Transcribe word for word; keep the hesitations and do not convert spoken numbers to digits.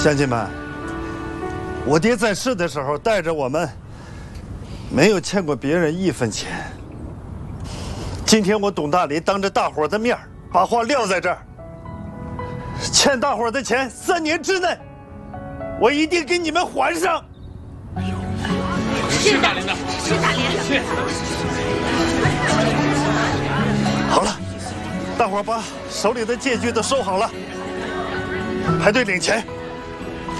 乡亲们，我爹在世的时候带着我们，没有欠过别人一分钱。今天我董大林当着大伙的面把话撂在这儿，欠大伙的钱，三年之内，我一定给你们还上。 是大林的，是大林的。谢。 好了，大伙把手里的借据都收好了，排队领钱。